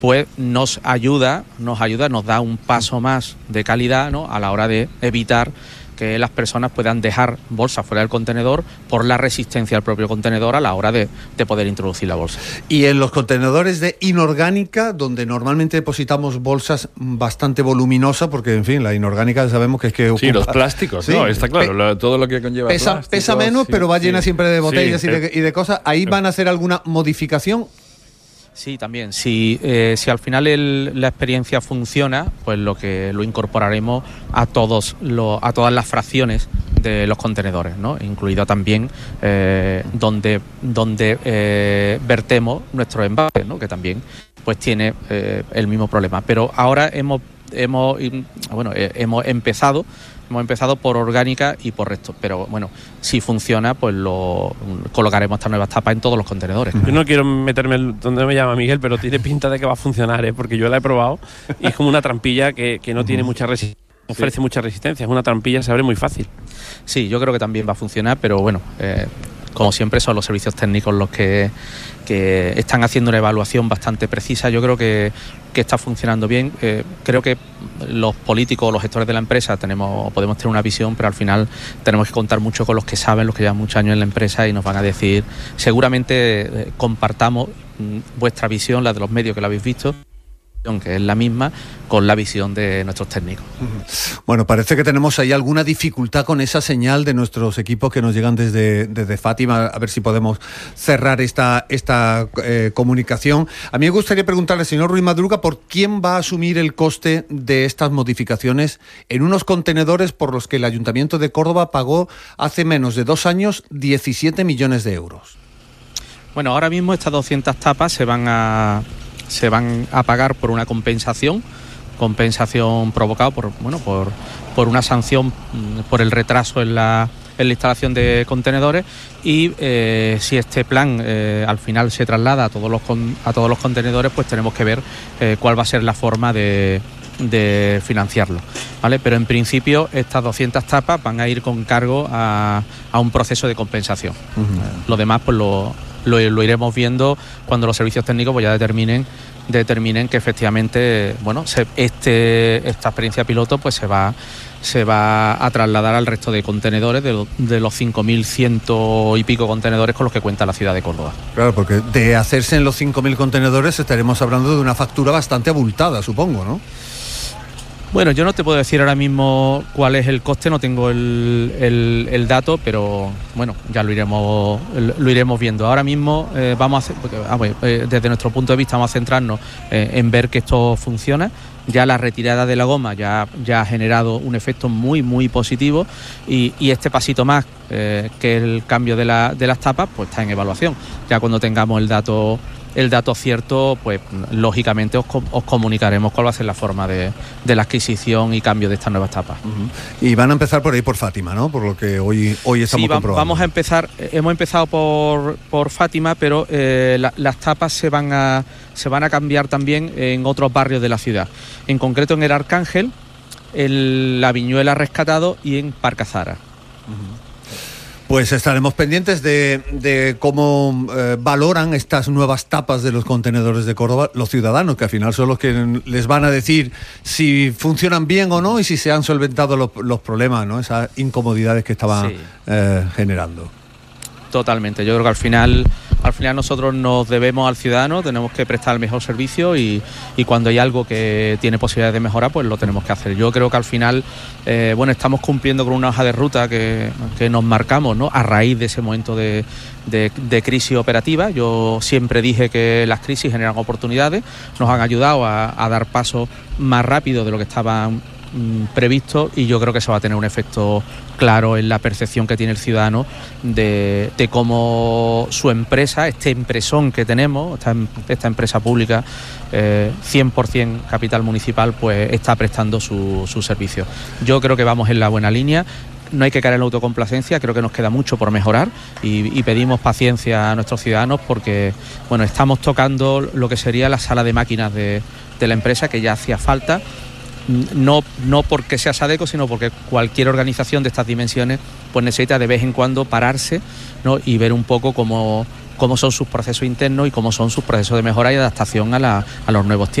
pues nos ayuda, nos da un paso más de calidad, ¿no?, a la hora de evitar que las personas puedan dejar bolsas fuera del contenedor por la resistencia al propio contenedor a la hora de poder introducir la bolsa. Y en los contenedores de inorgánica, donde normalmente depositamos bolsas bastante voluminosas, porque en fin, la inorgánica sabemos que es que ocupa... Sí, los plásticos, sí, ¿no? Está claro, todo lo que conlleva pesa menos, sí, pero va llena siempre de botellas y de cosas. ¿Ahí van a hacer alguna modificación? Sí, también. Si al final la experiencia funciona, pues lo incorporaremos a todas las fracciones de los contenedores, ¿no? Incluido también donde vertemos nuestros envases, ¿no?, que también pues tiene el mismo problema. Pero ahora hemos empezado por orgánica y por resto, pero bueno, si funciona, pues colocaremos estas nuevas tapas en todos los contenedores. Yo no quiero meterme donde me llama Miguel, pero tiene pinta de que va a funcionar, porque yo la he probado y es como una trampilla que no tiene mucha resistencia, ofrece mucha resistencia, es una trampilla, se abre muy fácil. Sí, yo creo que también va a funcionar, pero bueno, como siempre son los servicios técnicos los que están haciendo una evaluación bastante precisa. Yo creo que está funcionando bien. Creo que los políticos, los gestores de la empresa podemos tener una visión, pero al final tenemos que contar mucho con los que saben, los que llevan muchos años en la empresa y nos van a decir, seguramente compartamos vuestra visión, la de los medios que la habéis visto, que es la misma, con la visión de nuestros técnicos. Bueno, parece que tenemos ahí alguna dificultad con esa señal de nuestros equipos que nos llegan desde Fátima, a ver si podemos cerrar esta comunicación. A mí me gustaría preguntarle, señor Ruiz Madruga, ¿por quién va a asumir el coste de estas modificaciones en unos contenedores por los que el Ayuntamiento de Córdoba pagó hace menos de 2 años 17 millones de euros? Bueno, ahora mismo estas 200 tapas se van a pagar por una compensación provocada por una sanción por el retraso en la instalación de contenedores y si este plan al final se traslada a todos los contenedores, pues tenemos que ver cuál va a ser la forma de financiarlo, ¿vale? Pero en principio estas 200 tapas van a ir con cargo a un proceso de compensación. Lo demás pues lo iremos viendo cuando los servicios técnicos pues ya determinen que efectivamente esta experiencia piloto pues se va a trasladar al resto de contenedores de los 5.100 y pico contenedores con los que cuenta la ciudad de Córdoba. Claro, porque de hacerse en los 5.000 contenedores estaremos hablando de una factura bastante abultada, supongo, ¿no? Bueno, yo no te puedo decir ahora mismo cuál es el coste, no tengo el dato, pero bueno, ya lo iremos viendo. Ahora mismo desde nuestro punto de vista vamos a centrarnos en ver que esto funciona. Ya la retirada de la goma ya ha generado un efecto muy muy positivo y este pasito más, que el cambio de las tapas, pues está en evaluación. Ya cuando tengamos el dato cierto, pues lógicamente os comunicaremos cuál va a ser la forma de la adquisición y cambio de estas nuevas tapas. Y van a empezar por ahí por Fátima, ¿no? Por lo que hoy estamos comprobando. Vamos a empezar, hemos empezado por Fátima, pero las tapas se van a cambiar también en otros barrios de la ciudad. En concreto en el Arcángel, en la Viñuela Rescatado y en Parque Azara. Pues estaremos pendientes de cómo valoran estas nuevas tapas de los contenedores de Córdoba los ciudadanos, que al final son los que les van a decir si funcionan bien o no y si se han solventado los problemas, ¿no? Esas incomodidades que estaban generando. Totalmente, yo creo que al final nosotros nos debemos al ciudadano, tenemos que prestar el mejor servicio y cuando hay algo que tiene posibilidades de mejora, pues lo tenemos que hacer. Yo creo que al final, estamos cumpliendo con una hoja de ruta que nos marcamos, ¿no? A raíz de ese momento de crisis operativa. Yo siempre dije que las crisis generan oportunidades, nos han ayudado a dar pasos más rápido de lo que estaban previsto y yo creo que eso va a tener un efecto claro en la percepción que tiene el ciudadano de cómo su empresa, este empresón que tenemos, esta empresa pública 100% capital municipal, pues está prestando su servicio. Yo creo que vamos en la buena línea. No hay que caer en la autocomplacencia, creo que nos queda mucho por mejorar y pedimos paciencia a nuestros ciudadanos porque estamos tocando lo que sería la sala de máquinas de la empresa, que ya hacía falta. No porque sea Sadeco, sino porque cualquier organización de estas dimensiones pues necesita de vez en cuando pararse, ¿no? Y ver un poco cómo cómo son sus procesos internos y cómo son sus procesos de mejora y adaptación a los nuevos tiempos.